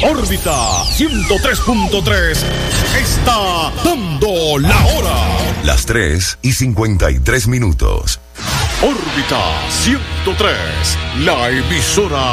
Órbita 103.3 está dando la hora. Las 3:53. Órbita 103, la emisora